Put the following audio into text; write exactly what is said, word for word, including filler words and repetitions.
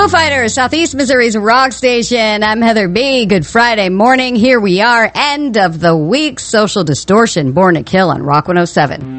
Foo Fighters, Southeast Missouri's rock station. I'm Heather B. Good Friday morning. Here we are, end of the week. Social Distortion, Born to Kill on Rock one oh seven.